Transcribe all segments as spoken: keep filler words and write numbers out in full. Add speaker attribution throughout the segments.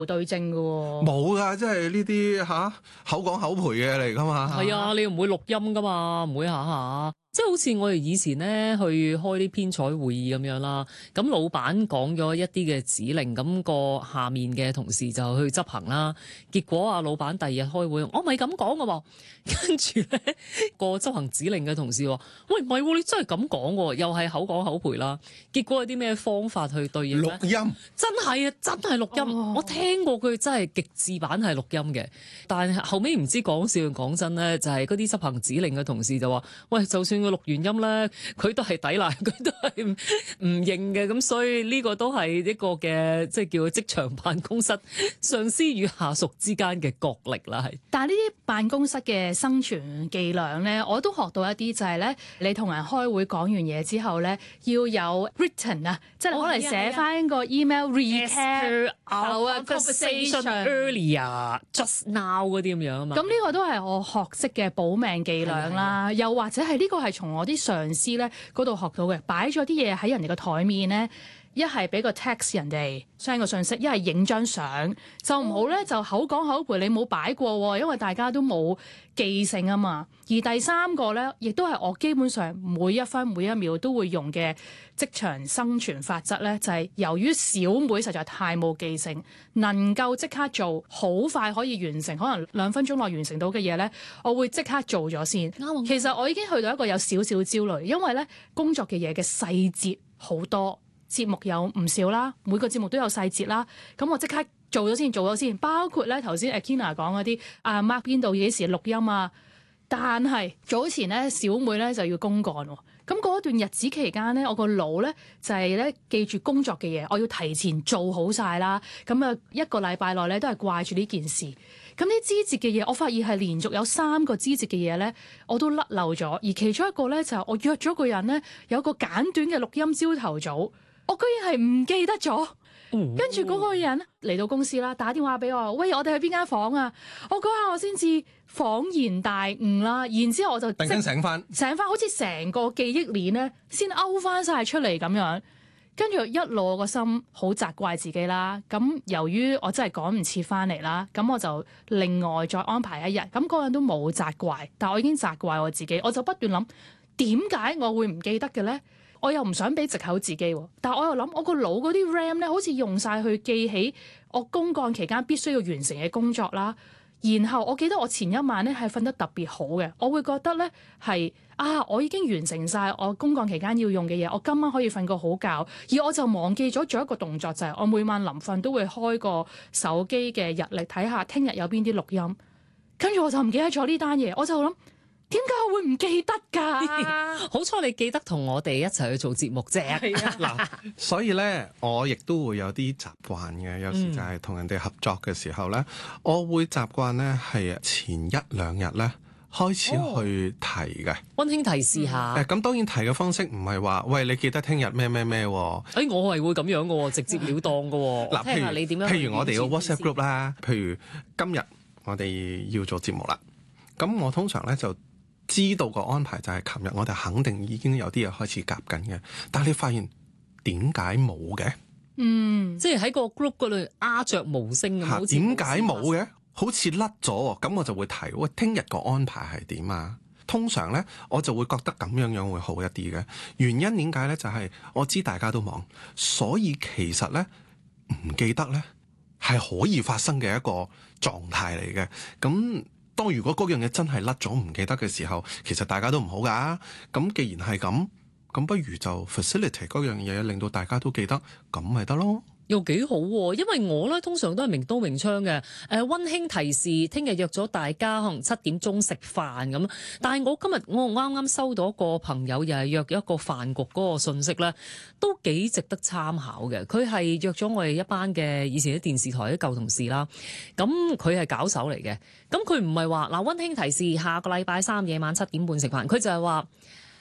Speaker 1: 對症㗎喎。
Speaker 2: 冇㗎，即係呢啲吓口講口賠嘅嚟㗎嘛。
Speaker 3: 係啊，你唔會錄音㗎嘛，唔會下下。即係好似我哋以前咧去開啲編採會議咁樣啦，咁老闆講咗一啲嘅指令，咁個下面嘅同事就去執行啦。結果啊，老闆第二日開會，我唔係咁講㗎喎，跟住咧個執行指令嘅同事話：喂，唔係喎，你真係咁講喎，又係口講口賠啦。結果有啲咩方法去對應咧？
Speaker 2: 錄音
Speaker 3: 真係啊，真係錄音。
Speaker 1: 哦、
Speaker 3: 我聽過佢真係極致版係錄音嘅，但係後尾唔知講笑定講真咧，就係嗰啲執行指令嘅同事就話：喂，就算佢錄完音咧，佢都係抵賴，佢都係唔唔認嘅。咁所以呢個都係一個嘅即係叫職場辦公室上司與下屬之間嘅角力啦，係。
Speaker 1: 但係呢啲辦公室嘅生存伎倆咧，我都學到一啲，就係咧，你同人開會講完嘢之後咧，要有 written 啊，即係可能寫翻個 email recap our conversation
Speaker 3: earlier just now 嗰啲咁樣啊嘛。
Speaker 1: 咁呢個都係我學識嘅保命伎倆啦，又或者係呢個係從我啲上司咧嗰度學到嘅，擺咗啲嘢喺人哋個台面咧。一係俾個 text 人哋 send 個信息，一係影張相，就唔好咧就口講口賠，你冇擺過喎，因為大家都冇記性啊嘛。而第三個咧，亦都係我基本上每一分每一秒都會用嘅職場生存法則咧，就係由於小妹實在太冇記性，能夠即刻做好快可以完成，可能兩分鐘內完成到嘅嘢咧，我會即刻做咗先。
Speaker 3: 啱。
Speaker 1: 其實我已經去到一個有少少焦慮，因為咧工作嘅嘢嘅細節好多。節目有唔少啦，每個節目都有細節啦。咁我即刻做咗先，做咗先。包括咧頭先 Akina 講嗰啲啊 Mark 邊度幾時錄音啊？但係早前咧小妹咧就要公幹喎。咁嗰段日子期間咧，我個腦咧就係咧記住工作嘅嘢，我要提前做好晒啦。咁啊一個禮拜內咧都係掛住呢件事。咁啲枝節嘅嘢，我發現係連續有三個枝節嘅嘢咧，我都甩漏咗。而其中一個咧就係我約咗個人咧有個簡短嘅錄音朝頭早。我居然係唔記得咗，跟住嗰個人嚟到公司啦，打電話俾我，喂，我哋去邊間房啊？我嗰下我先至恍然大悟啦，然之後我就
Speaker 2: 突然間醒翻，
Speaker 1: 醒翻好似成個記憶鏈咧，先勾翻晒出嚟咁樣，跟住一路我個心好責怪自己啦。咁由於我真係趕唔切翻嚟啦，咁我就另外再安排一日。咁嗰人都冇責怪，但我已經責怪我自己，我就不斷諗點解我會唔記得嘅咧？我又唔想俾藉口自己，但係我又諗我個腦嗰啲 RAM 咧，好似用晒去記起我公幹期間必須要完成嘅工作啦。然後我記得我前一晚咧係瞓得特別好嘅，我會覺得咧係啊，我已經完成晒我公幹期間要用嘅嘢，我今晚可以瞓個好覺。而我就忘記咗做一個動作，就係我每晚臨瞓都會開個手機嘅日歷睇下聽日有邊啲錄音，跟住我就唔記得咗呢單嘢，我就諗。點解我會唔記得㗎？
Speaker 3: 好彩你記得同我哋一齊去做節目啫。
Speaker 2: 嗱，所以咧，我亦都會有啲習慣嘅。有時就係同人哋合作嘅時候咧，嗯、我會習慣咧係前一兩日咧開始去提嘅。
Speaker 3: 溫馨提示下。
Speaker 2: 誒、嗯，咁當然提嘅方式唔係話，喂，你記得聽日咩咩咩喎？誒、
Speaker 3: 哎，我係會咁樣嘅喎，直接了當嘅喎。嗱，聽下你點樣？
Speaker 2: 譬如我哋個 WhatsApp group 啦，譬如今日我哋要做節目啦，咁我通常咧就知道個安排就係琴日我哋肯定已經有啲嘢開始夾緊嘅，但係你發現點解冇嘅？
Speaker 1: 嗯，
Speaker 3: 即係喺個 group 嗰度鴉雀無聲咁。
Speaker 2: 嚇，點解冇嘅？好似甩咗喎，咁我就會提，喂，聽日個安排係點啊？通常咧，我就會覺得咁樣樣會好一啲嘅。原因點解咧？就係我知大家都忙，所以其實咧唔記得咧係可以發生嘅一個狀態嚟嘅。咁當如果嗰樣嘢真係甩咗唔記得嘅時候，其實大家都唔好㗎。咁既然係咁，咁不如就 facilitate 嗰樣嘢，令到大家都記得，咁咪得咯。
Speaker 3: 又幾好喎、啊，因為我咧通常都係明刀明槍嘅。誒、呃、溫馨提示，聽日約咗大家可能七點鐘食飯咁。但係我今日我啱啱收到一個朋友又係約一個飯局嗰個信息咧，都幾值得參考嘅。佢係約咗我哋一班嘅以前啲電視台啲舊同事啦。咁佢係搞手嚟嘅。咁佢唔係話嗱溫馨提示下個禮拜三夜晚七點半食飯，佢就係話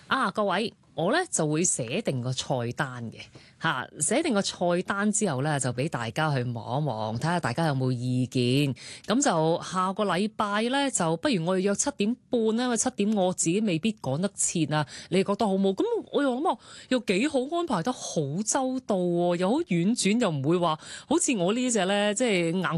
Speaker 3: 啊，各位，我咧就會寫定個菜單嘅嚇，寫定個菜單之後咧，就俾大家去望一望，睇下大家有冇意見。咁就下個禮拜咧，就不如我哋約七點半啦，因為七點我自己未必趕得切啊。你覺得好冇？咁我又諗啊，又幾好安排得好周到喎，又好婉轉，又唔會話好似我呢隻咧，即係硬